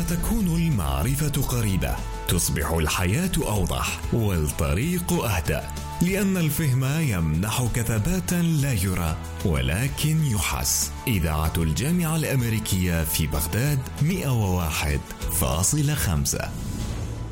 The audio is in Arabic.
ستكون المعرفة قريبة، تصبح الحياة أوضح والطريق أهدى، لأن الفهم يمنحك ثباتا لا يرى ولكن يحس. إذاعة الجامعة الأمريكية في بغداد 101.5.